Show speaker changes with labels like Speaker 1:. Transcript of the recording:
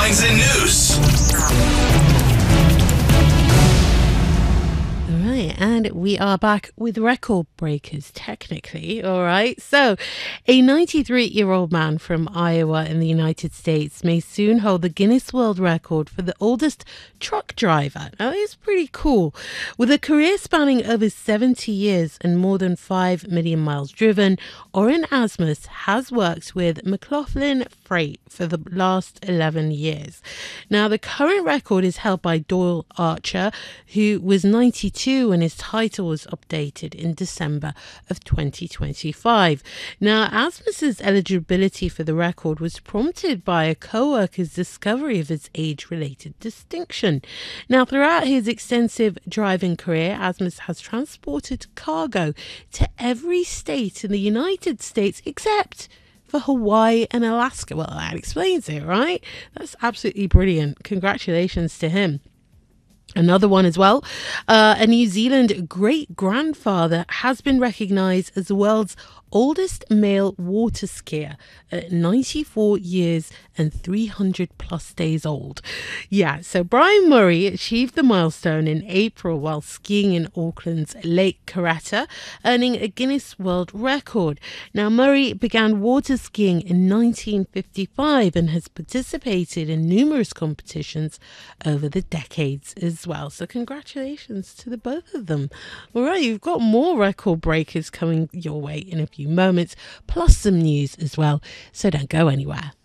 Speaker 1: headlines and news.
Speaker 2: Right, and we are back with record breakers, technically, all right? So, a 93-year-old man from Iowa in the United States may soon hold the Guinness World Record for the oldest truck driver. Now, it's pretty cool. With a career spanning over 70 years and more than 5 million miles driven, Oren Asmus has worked with McLaughlin Freight for the last 11 years. Now, the current record is held by Doyle Archer, who was 92 when his title was updated in December of 2025. Now, Asmus's eligibility for the record was prompted by a co-worker's discovery of his age-related distinction. Now, throughout his extensive driving career, Asmus has transported cargo to every state in the United States except for Hawaii and Alaska. Well, that explains it, right? That's absolutely brilliant. Congratulations to him. Another one as well, a New Zealand great-grandfather has been recognised as the world's oldest male water skier at 94 years and 300 plus days old. Yeah, so Brian Murray achieved the milestone in April while skiing in Auckland's Lake Karata, earning a Guinness World Record. Now, Murray began water skiing in 1955 and has participated in numerous competitions over the decades as well. So congratulations to the both of them. All right, you've got more record breakers coming your way in a few moments, plus some news as well. So don't go anywhere.